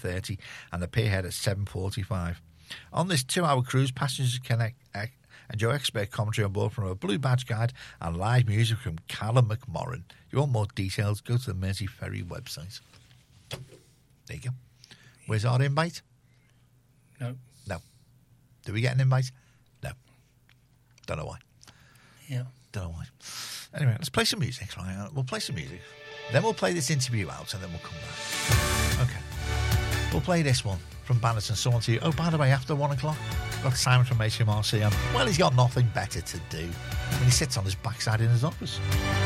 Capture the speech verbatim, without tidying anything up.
thirty and the pierhead at seven forty-five. On this two-hour cruise, passengers can uh, enjoy expert commentary on board from a Blue Badge guide and live music from Callum McMorrin. If you want more details, go to the Mersey Ferry website. There you go. Where's our invite? No. No. Do we get an invite? No. Don't know why. Yeah. Don't know why. Anyway, let's play some music. Right? We'll play some music. Then we'll play this interview out and then we'll come back. Okay. We'll play this one from Bannerton. Someone to you. Oh, by the way, after one o'clock, I've got Simon from H M R C on. Well, he's got nothing better to do when he sits on his backside in his office.